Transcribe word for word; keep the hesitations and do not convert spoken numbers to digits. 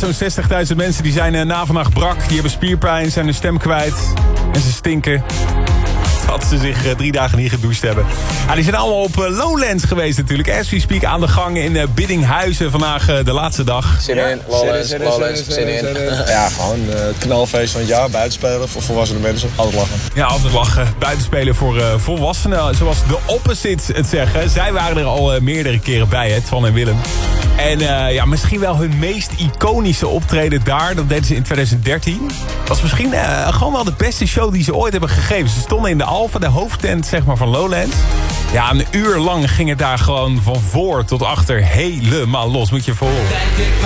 zo'n zestigduizend mensen die zijn uh, na vannacht brak. Die hebben spierpijn, zijn hun stem kwijt. En ze stinken. Dat ze zich uh, drie dagen niet gedoucht hebben. Ja, die zijn allemaal op uh, Lowlands geweest natuurlijk. As we speak aan de gang in uh, Biddinghuizen. Vandaag uh, de laatste dag. Zin in, Lowlands, Zin in, Lowlands, zin in, zin in. zin in. Ja, gewoon uh, het knalfeest van het jaar. Buitenspelen voor volwassene mensen. Altijd lachen. Ja, altijd lachen. Buitenspelen voor uh, volwassenen. Zoals de Opposites het zeggen. Zij waren er al uh, meerdere keren bij, hè, Twan en Willem. En uh, ja, misschien wel hun meest iconische optreden daar. Dat deden ze in twintig dertien. Dat was misschien uh, gewoon wel de beste show die ze ooit hebben gegeven. Ze stonden in de Alpha, de hoofdtent zeg maar, van Lowlands. Ja, een uur lang ging het daar gewoon van voor tot achter helemaal los. Moet je voor horen.